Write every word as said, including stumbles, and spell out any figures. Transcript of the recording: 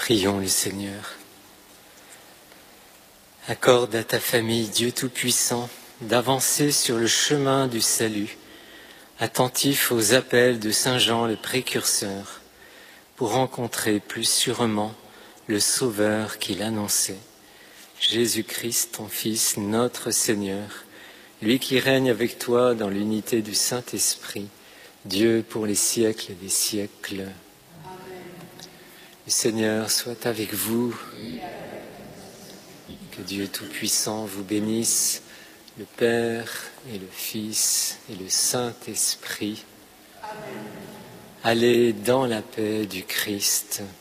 Prions le Seigneur. Accorde à ta famille, Dieu Tout-Puissant, d'avancer sur le chemin du salut, attentif aux appels de Saint Jean le Précurseur, pour rencontrer plus sûrement le Sauveur qu'il annonçait, Jésus-Christ, ton Fils, notre Seigneur, lui qui règne avec toi dans l'unité du Saint-Esprit, Dieu pour les siècles des siècles. Amen. Le Seigneur soit avec vous. Que Dieu Tout-Puissant vous bénisse, le Père et le Fils et le Saint-Esprit. Amen. Allez dans la paix du Christ.